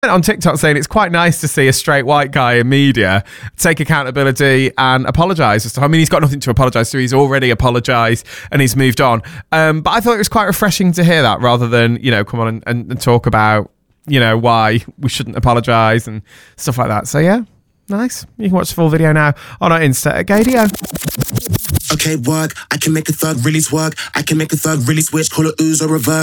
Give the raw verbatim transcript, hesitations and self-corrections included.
On TikTok saying it's quite nice to see a straight white guy in media take accountability and apologise. I mean, he's got nothing to apologise to. He's already apologised and he's moved on. Um, but I thought it was quite refreshing to hear that rather than, you know, come on and, and, and talk about, you know, why we shouldn't apologise and stuff like that. So, yeah, nice. You can watch the full video now on our Insta at Gaydio. Okay, work. I can make a thug really twerk. I can make a thug really switch. Call it ooze or reverse.